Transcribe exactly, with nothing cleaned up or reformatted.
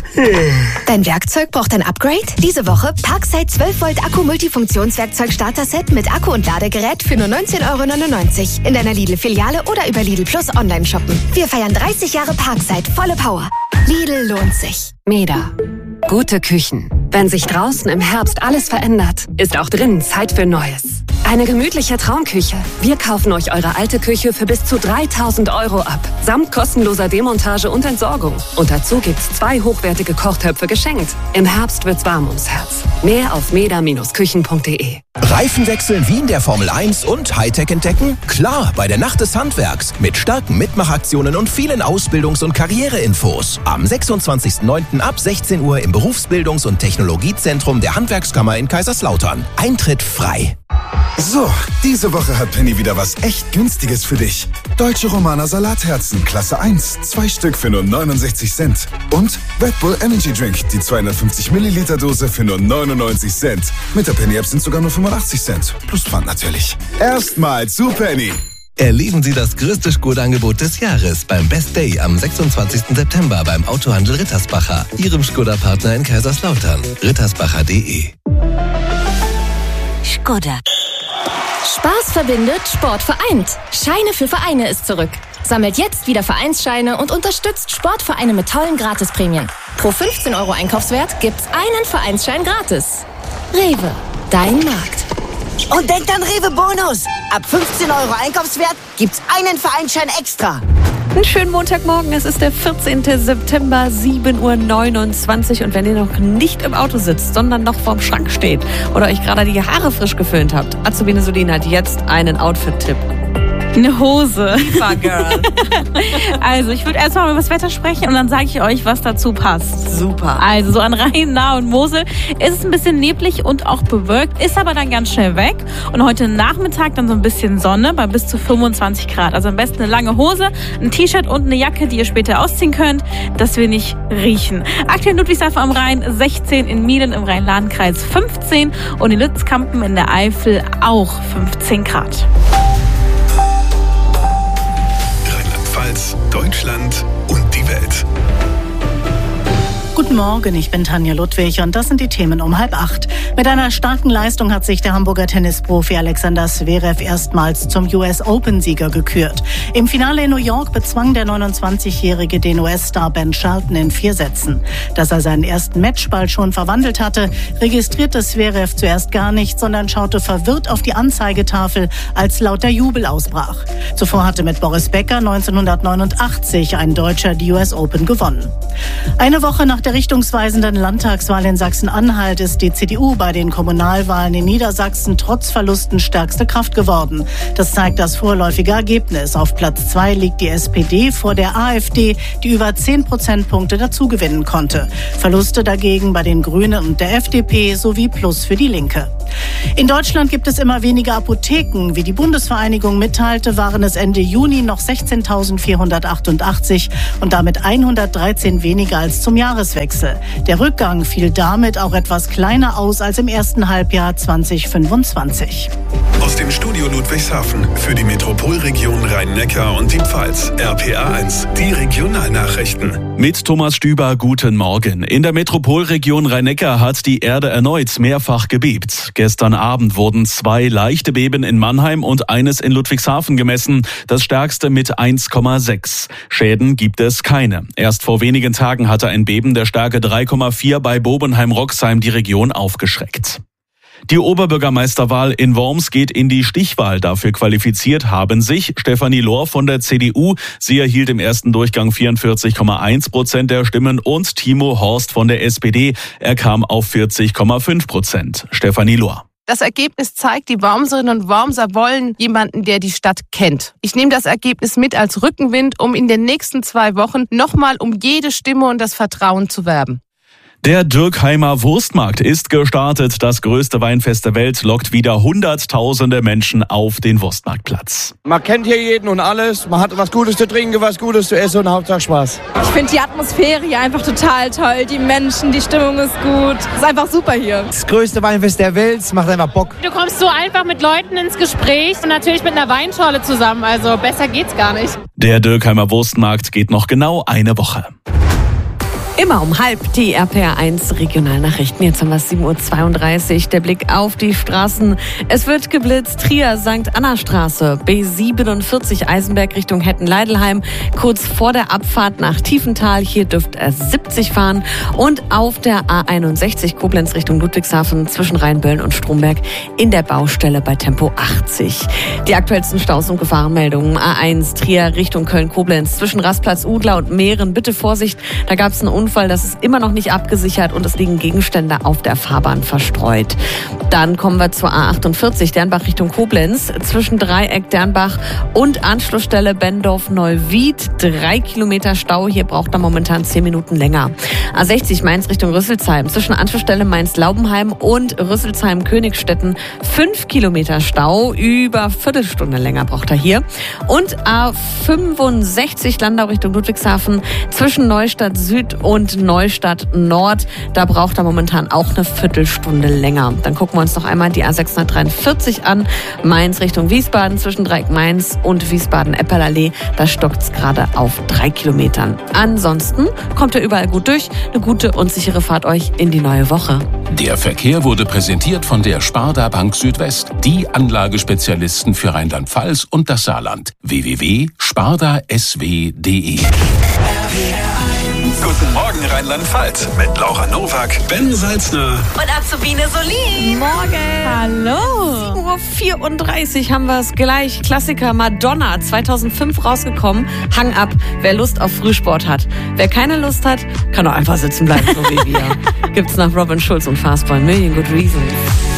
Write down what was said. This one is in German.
Dein Werkzeug braucht ein Upgrade? Diese Woche Parkside zwölf Volt Akku Multifunktionswerkzeug Starter Set mit Akku und Ladegerät für nur neunzehn Euro neunundneunzig in deiner Lidl-Filiale oder über Lidl Plus online shoppen. Wir feiern dreißig Jahre Parkside, volle Power. Lidl lohnt sich. Meda. Gute Küchen. Wenn sich draußen im Herbst alles verändert, ist auch drinnen Zeit für Neues. Eine gemütliche Traumküche. Wir kaufen euch eure alte Küche für bis zu dreitausend Euro ab. Samt kostenloser Demontage und Entsorgung. Und dazu gibt's zwei hochwertige Kochtöpfe geschenkt. Im Herbst wird's warm ums Herz. Mehr auf meda Bindestrich küchen punkt de. Reifen wechseln wie in der Formel eins und Hightech entdecken? Klar, bei der Nacht des Handwerks. Mit starken Mitmachaktionen und vielen Ausbildungs- und Karriereinfos. Am sechsundzwanzigsten neunten ab sechzehn Uhr im Berufsbildungs- und Technologiezentrum der Handwerkskammer in Kaiserslautern. Eintritt frei. So, diese Woche hat Penny wieder was echt Günstiges für dich. Deutsche Romaner Salatherzen, Klasse eins, zwei Stück für nur neunundsechzig Cent. Und Red Bull Energy Drink, die zweihundertfünfzig Milliliter Dose für nur neunundneunzig Cent. Mit der Penny App sind sogar nur fünfundachtzig Cent. Plus Pfand natürlich. Erstmal zu Penny. Erleben Sie das größte Skoda-Angebot des Jahres beim Best Day am sechsundzwanzigsten September beim Autohandel Rittersbacher, Ihrem Skoda-Partner in Kaiserslautern. rittersbacher punkt de. Skoda. Spaß verbindet, Sport vereint. Scheine für Vereine ist zurück. Sammelt jetzt wieder Vereinsscheine und unterstützt Sportvereine mit tollen Gratisprämien. Pro fünfzehn Euro Einkaufswert gibt's einen Vereinsschein gratis. Rewe, dein Markt. Und denkt an Rewe Bonus. Ab fünfzehn Euro Einkaufswert gibt's einen Vereinsschein extra. Einen schönen Montagmorgen, es ist der vierzehnten September, sieben Uhr neunundzwanzig. Und wenn ihr noch nicht im Auto sitzt, sondern noch vorm Schrank steht oder euch gerade die Haare frisch geföhnt habt, Azubine Sudin hat jetzt einen Outfit-Tipp. Eine Hose. Super Girl. Also, ich würde erstmal über das Wetter sprechen und dann sage ich euch, was dazu passt. Super. Also, so an Rhein, Nahe und Mosel ist es ein bisschen neblig und auch bewölkt, ist aber dann ganz schnell weg. Und heute Nachmittag dann so ein bisschen Sonne bei bis zu fünfundzwanzig Grad. Also am besten eine lange Hose, ein T-Shirt und eine Jacke, die ihr später ausziehen könnt, dass wir nicht riechen. Aktuell in Ludwigshafen am Rhein sechzehn, in Mielen im Rhein-Lahn-Kreis fünfzehn und in Lützkampen in der Eifel auch fünfzehn Grad. Deutschland und die Welt. Guten Morgen, ich bin Tanja Ludwig und das sind die Themen um halb acht. Mit einer starken Leistung hat sich der Hamburger Tennisprofi Alexander Zverev erstmals zum U S Open-Sieger gekürt. Im Finale in New York bezwang der neunundzwanzigjährige den U S-Star Ben Shelton in vier Sätzen. Dass er seinen ersten Matchball schon verwandelt hatte, registrierte Zverev zuerst gar nicht, sondern schaute verwirrt auf die Anzeigetafel, als lauter Jubel ausbrach. Zuvor hatte mit Boris Becker neunzehnhundertneunundachtzig ein Deutscher die U S Open gewonnen. Eine Woche nach der richtungsweisenden Landtagswahl in Sachsen-Anhalt ist die C D U bei den Kommunalwahlen in Niedersachsen trotz Verlusten stärkste Kraft geworden. Das zeigt das vorläufige Ergebnis. Auf Platz zwei liegt die S P D vor der AfD, die über zehn Prozentpunkte dazugewinnen konnte. Verluste dagegen bei den Grünen und der F D P sowie Plus für die Linke. In Deutschland gibt es immer weniger Apotheken. Wie die Bundesvereinigung mitteilte, waren es Ende Juni noch sechzehntausendvierhundertachtundachtzig und damit hundertdreizehn weniger als zum Jahreswechsel. Der Rückgang fiel damit auch etwas kleiner aus als im ersten Halbjahr zweitausendfünfundzwanzig. Aus dem Studio Ludwigshafen für die Metropolregion Rhein-Neckar und die Pfalz. R P A eins, die Regionalnachrichten. Mit Thomas Stüber, guten Morgen. In der Metropolregion Rhein-Neckar hat die Erde erneut mehrfach gebebt. Gestern Abend wurden zwei leichte Beben in Mannheim und eines in Ludwigshafen gemessen, das stärkste mit eins Komma sechs. Schäden gibt es keine. Erst vor wenigen Tagen hatte ein Beben der Stärke drei Komma vier bei Bobenheim-Roxheim die Region aufgeschreckt. Die Oberbürgermeisterwahl in Worms geht in die Stichwahl. Dafür qualifiziert haben sich Stefanie Lohr von der C D U. Sie erhielt im ersten Durchgang vierundvierzig Komma eins Prozent der Stimmen und Timo Horst von der S P D. Er kam auf vierzig Komma fünf Prozent. Stefanie Lohr. Das Ergebnis zeigt, die Wormserinnen und Wormser wollen jemanden, der die Stadt kennt. Ich nehme das Ergebnis mit als Rückenwind, um in den nächsten zwei Wochen nochmal um jede Stimme und das Vertrauen zu werben. Der Dürkheimer Wurstmarkt ist gestartet. Das größte Weinfest der Welt lockt wieder Hunderttausende Menschen auf den Wurstmarktplatz. Man kennt hier jeden und alles. Man hat was Gutes zu trinken, was Gutes zu essen und Hauptsache Spaß. Ich finde die Atmosphäre hier einfach total toll. Die Menschen, die Stimmung ist gut. Es ist einfach super hier. Das größte Weinfest der Welt, es macht einfach Bock. Du kommst so einfach mit Leuten ins Gespräch und natürlich mit einer Weinschorle zusammen. Also besser geht's gar nicht. Der Dürkheimer Wurstmarkt geht noch genau eine Woche. Immer um halb die R P R eins Regionalnachrichten. Jetzt haben wir sieben Uhr zweiunddreißig. Der Blick auf die Straßen. Es wird geblitzt. Trier, Sankt Anna Straße, B siebenundvierzig Eisenberg Richtung Hetten-Leidelheim. Kurz vor der Abfahrt nach Tiefenthal. Hier dürft ihr siebzig fahren. Und auf der A einundsechzig Koblenz Richtung Ludwigshafen zwischen Rheinböllen und Stromberg in der Baustelle bei Tempo achtzig. Die aktuellsten Staus- und Gefahrenmeldungen. A eins Trier Richtung Köln-Koblenz zwischen Rastplatz Udler und Meeren. Bitte Vorsicht, da gab es einen Unfall. Das ist immer noch nicht abgesichert und es liegen Gegenstände auf der Fahrbahn verstreut. Dann kommen wir zur A achtundvierzig, Dernbach Richtung Koblenz, zwischen Dreieck Dernbach und Anschlussstelle Bendorf-Neuwied. Drei Kilometer Stau, hier braucht er momentan zehn Minuten länger. A sechzig Mainz Richtung Rüsselsheim, zwischen Anschlussstelle Mainz-Laubenheim und Rüsselsheim-Königstetten. Fünf Kilometer Stau, über Viertelstunde länger braucht er hier. Und A fünfundsechzig Landau Richtung Ludwigshafen, zwischen Neustadt Süd und Und Neustadt Nord, da braucht er momentan auch eine Viertelstunde länger. Dann gucken wir uns noch einmal die A sechshundertdreiundvierzig an. Mainz Richtung Wiesbaden, zwischen Dreieck Mainz und Wiesbaden-Eppelallee. Da stockt es gerade auf drei Kilometern. Ansonsten kommt er überall gut durch. Eine gute und sichere Fahrt euch in die neue Woche. Der Verkehr wurde präsentiert von der Sparda Bank Südwest, die Anlagespezialisten für Rheinland-Pfalz und das Saarland. w w w punkt sparda s w punkt d e Guten Morgen Rheinland-Pfalz mit Laura Nowak, Ben Salzner und Azubine Solin. Morgen. Hallo. sieben Uhr vierunddreißig haben wir es gleich. Klassiker Madonna, zweitausendfünf rausgekommen. Hang ab, wer Lust auf Frühsport hat. Wer keine Lust hat, kann auch einfach sitzen bleiben, so wie wir. Gibt's nach Robin Schulz und Fastball Million Good Reasons.